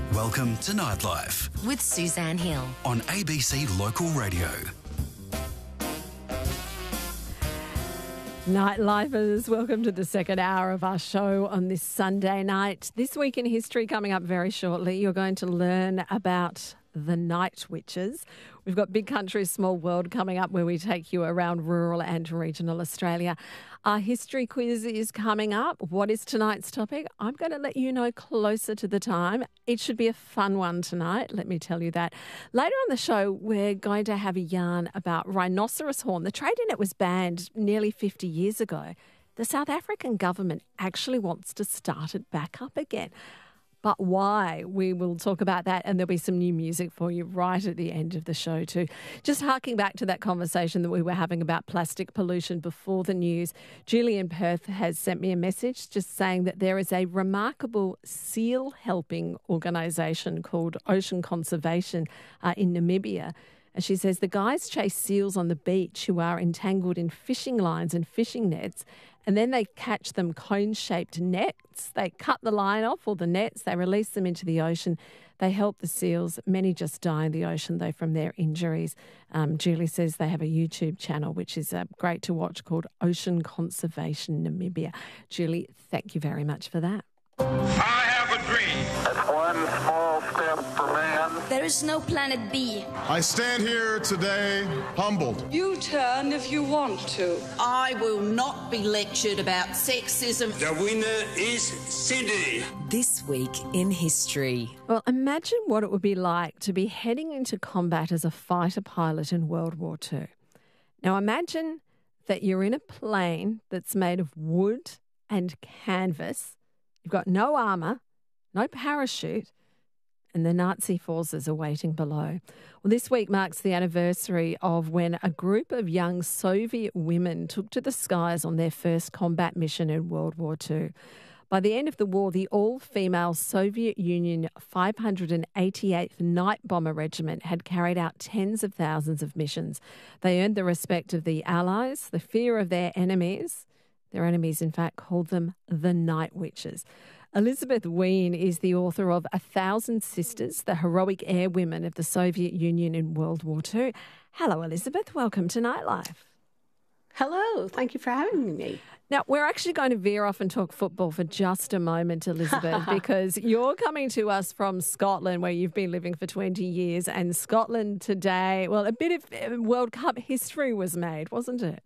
Welcome to Nightlife with Suzanne Hill on ABC Local Radio. Nightlifers, welcome to the second hour of our show on this Sunday night. This Week in History coming up very shortly. You're going to learn about the Night Witches. We've got Big Country, Small World coming up where we take you around rural and regional Australia. Our history quiz is coming up. What is tonight's topic? I'm going to let you know closer to the time. It should be a fun one tonight, let me tell you that. Later on the show, we're going to have a yarn about rhinoceros horn. The trade in it was banned nearly 50 years ago. The South African government actually wants to start it back up again. But why? We will talk about that, and there'll be some new music for you right at the end of the show too. Just harking back to that conversation that we were having about plastic pollution before the news, Julie in Perth has sent me a message just saying that there is a remarkable seal helping organisation called Ocean Conservation in Namibia. And she says the guys chase seals on the beach who are entangled in fishing lines and fishing nets, and then they catch them cone-shaped nets. They cut the line off or the nets, they release them into the ocean. They help the seals. Many just die in the ocean, though, from their injuries. Julie says they have a YouTube channel, which is great to watch, called Ocean Conservation Namibia. Julie, thank you very much for that. I have a dream. It's one small step for man. There is no planet B. I stand here today humbled. You turn if you want to. I will not be lectured about sexism. The winner is Sydney. This Week in History. Well, imagine what it would be like to be heading into combat as a fighter pilot in World War II. Now imagine that you're in a plane that's made of wood and canvas. You've got no armour, no parachute, and the Nazi forces are waiting below. Well, this week marks the anniversary of when a group of young Soviet women took to the skies on their first combat mission in World War II. By the end of the war, the all-female Soviet Union 588th Night Bomber Regiment had carried out tens of thousands of missions. They earned the respect of the Allies, the fear of their enemies. Their enemies, in fact, called them the Night Witches. Elizabeth Wien is the author of 1,000 Sisters, the heroic airwomen of the Soviet Union in World War II. Hello, Elizabeth. Welcome to Nightlife. Hello. Thank you for having me. Now, we're actually going to veer off and talk football for just a moment, Elizabeth, because you're coming to us from Scotland, where you've been living for 20 years. And Scotland today, well, a bit of World Cup history was made, wasn't it?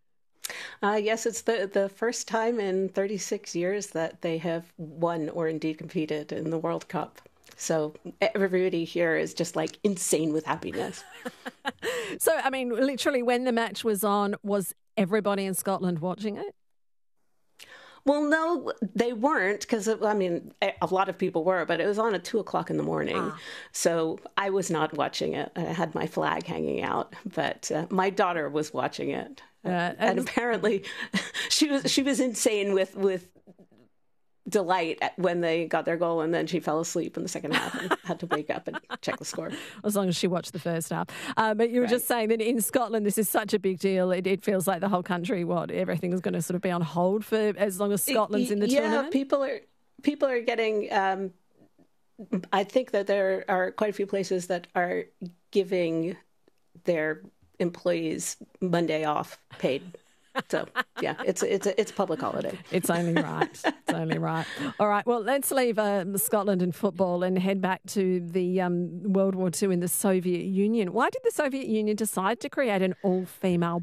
Yes, it's the first time in 36 years that they have won or indeed competed in the World Cup. So everybody here is just like insane with happiness. So, I mean, literally when the match was on, was everybody in Scotland watching it? Well, no, they weren't because, I mean, a lot of people were, but it was on at 2:00 in the morning. So I was not watching it. I had my flag hanging out, but my daughter was watching it. And apparently she was insane with delight when they got their goal, and then she fell asleep in the second half and had to wake up and check the score. As long as she watched the first half. But you were just saying that in Scotland this is such a big deal. It feels like the whole country, everything is going to sort of be on hold for as long as Scotland's in the tournament? Yeah, people are getting... I think that there are quite a few places that are giving their employees Monday off paid. So, yeah, it's a public holiday. It's only right. It's only right. All right, well, let's leave Scotland and football and head back to the World War II in the Soviet Union. Why did the Soviet Union decide to create an all-female